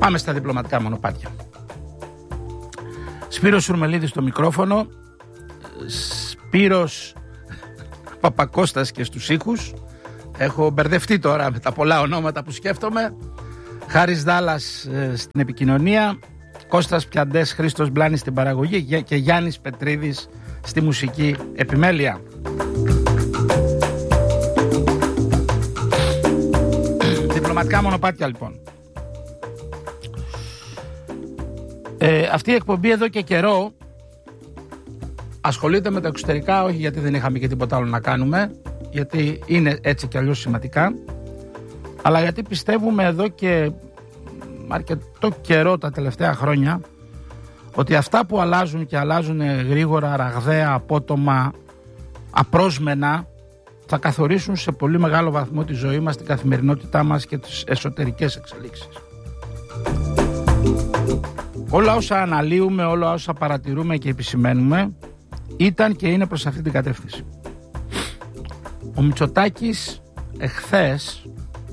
Πάμε στα διπλωματικά μονοπάτια. Σπύρος Σουρμελίδης στο μικρόφωνο, Σπύρος Παπακώστας και στους ήχους. Έχω μπερδευτεί τώρα με τα πολλά ονόματα που σκέφτομαι. Χάρης Δάλλας στην επικοινωνία, Κώστας Πιαντές, Χρήστος Μπλάνης στην παραγωγή και Γιάννης Πετρίδης στη μουσική επιμέλεια. Διπλωματικά μονοπάτια λοιπόν. Αυτή η εκπομπή εδώ και καιρό ασχολείται με τα εξωτερικά, όχι γιατί δεν είχαμε και τίποτα άλλο να κάνουμε, γιατί είναι έτσι κι αλλιώς σημαντικά, αλλά γιατί πιστεύουμε εδώ και αρκετό καιρό τα τελευταία χρόνια ότι αυτά που αλλάζουν και αλλάζουν γρήγορα, ραγδαία, απότομα, απρόσμενα, θα καθορίσουν σε πολύ μεγάλο βαθμό τη ζωή μας, την καθημερινότητά μας και τις εσωτερικές εξελίξεις. Όλα όσα αναλύουμε, όλα όσα παρατηρούμε και επισημαίνουμε ήταν και είναι προς αυτή την κατεύθυνση. Ο Μητσοτάκης εχθές,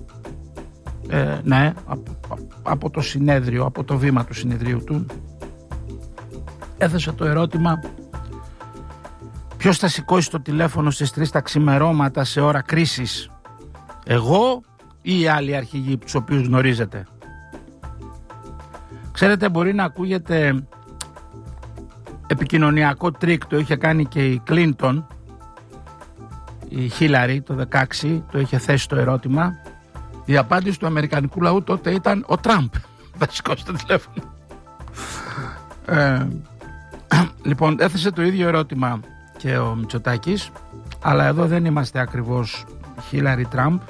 από το συνέδριο, από το βήμα του συνεδρίου του, έθεσε το ερώτημα ποιος θα σηκώσει το τηλέφωνο στις 3 τα ξημερώματα σε ώρα κρίσης, εγώ ή οι άλλοι αρχηγοί τους οποίους γνωρίζετε. Ξέρετε, μπορεί να ακούγεται επικοινωνιακό τρίκ, το είχε κάνει και η Κλίντον, η Χίλαρη το 16, το είχε θέσει το ερώτημα. Η απάντηση του αμερικανικού λαού τότε ήταν ο Τραμπ θα σηκώσει το τηλέφωνο. Λοιπόν, έθεσε το ίδιο ερώτημα και ο Μητσοτάκης, αλλά εδώ δεν είμαστε ακριβώς Χίλαρη Τραμπ.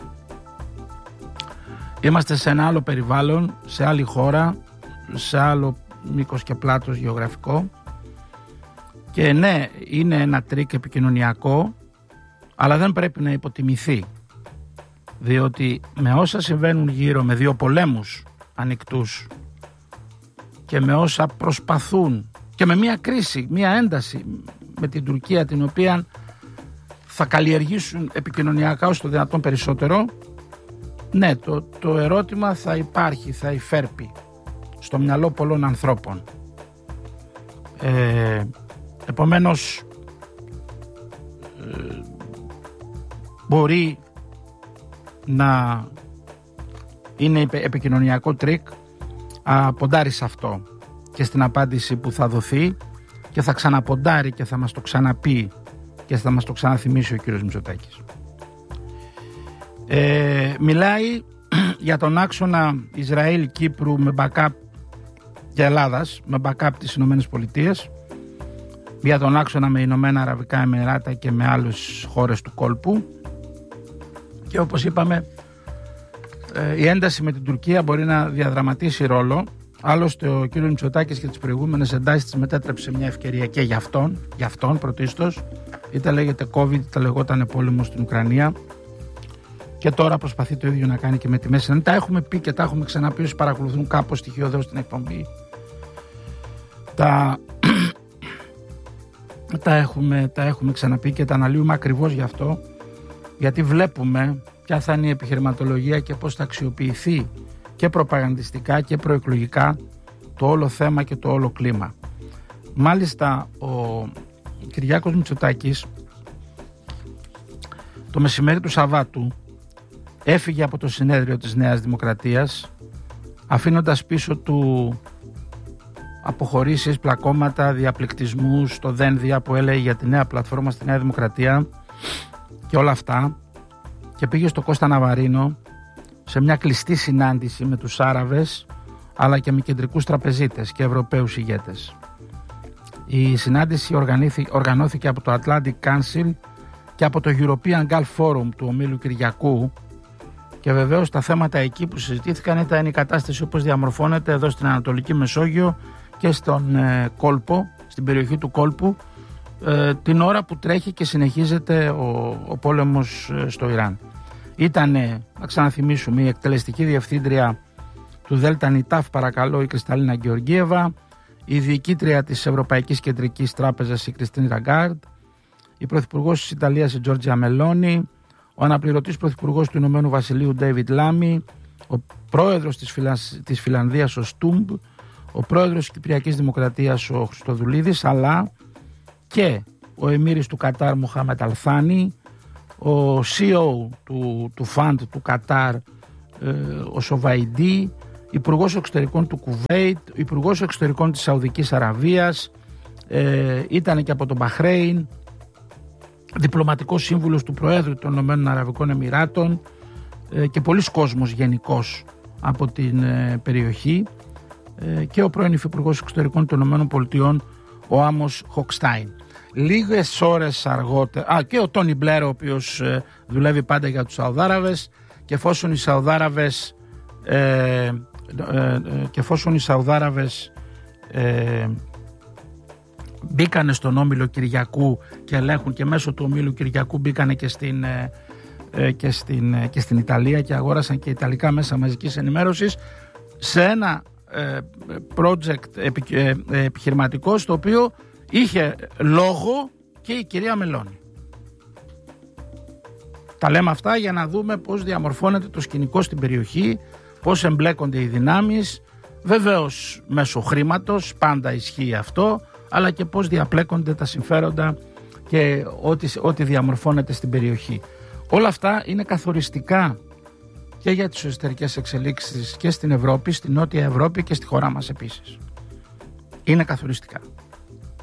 Είμαστε σε ένα άλλο περιβάλλον, σε άλλη χώρα, σε άλλο μήκος και πλάτος γεωγραφικό, και ναι, είναι ένα τρίκ επικοινωνιακό, αλλά δεν πρέπει να υποτιμηθεί, διότι με όσα συμβαίνουν γύρω, με δύο πολέμους ανοιχτούς και με όσα προσπαθούν και με μια κρίση, μια ένταση με την Τουρκία, την οποία θα καλλιεργήσουν επικοινωνιακά όσο το δυνατόν περισσότερο, ναι, το ερώτημα θα υπάρχει, θα υφέρπει στο μυαλό πολλών ανθρώπων. Επομένως μπορεί να είναι επικοινωνιακό τρίκ, ποντάρει σε αυτό και στην απάντηση που θα δοθεί, και θα ξαναποντάρει και θα μας το ξαναπεί και θα μας το ξαναθυμίσει ο κύριος Μητσοτάκης. Μιλάει για τον άξονα Ισραήλ-Κύπρου με backup και Ελλάδας, με backup τις Ηνωμένες Πολιτείες, για τον άξονα με Ηνωμένα Αραβικά Εμιράτα και με άλλες χώρες του κόλπου, και όπως είπαμε, η ένταση με την Τουρκία μπορεί να διαδραματίσει ρόλο. Άλλωστε ο κ. Μητσοτάκης και τις προηγούμενες εντάσεις τις μετέτρεψε μια ευκαιρία και για αυτόν πρωτίστως, είτε λέγεται COVID, είτε λεγόταν πόλεμο στην Ουκρανία, και τώρα προσπαθεί το ίδιο να κάνει και με τη Μέση Ανατολή. Τα έχουμε πει και τα έχουμε ξαναπεί όσοι παρακολουθούν κάπως στοιχειοδός την εκπομπή. Τα έχουμε ξαναπεί και τα αναλύουμε ακριβώς γι' αυτό, γιατί βλέπουμε ποια θα είναι η επιχειρηματολογία και πώς θα αξιοποιηθεί και προπαγανδιστικά και προεκλογικά το όλο θέμα και το όλο κλίμα. Μάλιστα ο Κυριάκος Μητσοτάκης το μεσημέρι του Σαββάτου έφυγε από το συνέδριο της Νέας Δημοκρατίας, αφήνοντας πίσω του αποχωρήσεις, πλακώματα, διαπληκτισμούς, το δένδια που έλεγε για τη νέα πλατφόρμα στη Νέα Δημοκρατία και όλα αυτά, και πήγε στο Κώστα Ναβαρίνο σε μια κλειστή συνάντηση με τους Άραβες, αλλά και με κεντρικούς τραπεζίτες και Ευρωπαίους ηγέτες. Η συνάντηση οργανώθηκε από το Atlantic Council και από το European Gulf Forum του ομίλου Κυριακού, και βεβαίως τα θέματα εκεί που συζητήθηκαν ήταν η κατάσταση όπως διαμορφώνεται εδώ στην Ανατολική Μεσόγειο και στον κόλπο, στην περιοχή του κόλπου, την ώρα που τρέχει και συνεχίζεται ο πόλεμος στο Ιράν. Ήτανε, να ξαναθυμίσουμε, η εκτελεστική διευθύντρια του Δέλτα Νιτάφ, παρακαλώ, η Κρυσταλίνα Γεωργίεβα, η διοικήτρια της Ευρωπαϊκής Κεντρικής Τράπεζας, η Κριστίν Ραγκάρντ, η πρωθυπουργός της Ιταλίας, η Τζόρτζια Μελόνι, ο αναπληρωτής πρωθυπουργός του Ηνωμένου Βασιλείου, Ντέιβιντ Λάμι, ο πρόεδρος της Φιλανδίας ο Στούμπ, ο πρόεδρος της Κυπριακής Δημοκρατίας ο Χριστοδουλίδης, αλλά και ο εμμύρης του Κατάρ Μοχάμετ Αλθάνι, ο CEO του Φαντ του Κατάρ ο Σοβαϊντή, υπουργός εξωτερικών του Κουβέιτ, υπουργός εξωτερικών της Σαουδικής Αραβίας, ήταν και από τον Μπαχρέιν, διπλωματικός σύμβουλος του Προέδρου των Ηνωμένων Αραβικών Εμιράτων και πολλοί κόσμος γενικώς από την περιοχή, και ο πρώην υφυπουργός εξωτερικών των Ηνωμένων Πολιτειών ο Άμος Χοκστάιν. Λίγες ώρες αργότερα, και ο Τόνι Μπλερ, ο οποίος δουλεύει πάντα για τους Σαουδάραβες, και εφόσον οι Σαουδάραβες μπήκανε στον όμιλο Κυριακού και ελέγχουν, και μέσω του ομίλου Κυριακού μπήκανε και στην Ιταλία και αγόρασαν και ιταλικά μέσα μαζικής ενημέρωσης, σε ένα project επιχειρηματικό στο οποίο είχε λόγο και η κυρία Μελώνη. Τα λέμε αυτά για να δούμε πώς διαμορφώνεται το σκηνικό στην περιοχή, πώς εμπλέκονται οι δυνάμεις, βεβαίως μέσω χρήματος, πάντα ισχύει αυτό, αλλά και πώς διαπλέκονται τα συμφέροντα και ό,τι διαμορφώνεται στην περιοχή. Όλα αυτά είναι καθοριστικά και για τις εσωτερικές εξελίξεις και στην Ευρώπη, στην Νότια Ευρώπη και στη χώρα μας επίσης. Είναι καθοριστικά.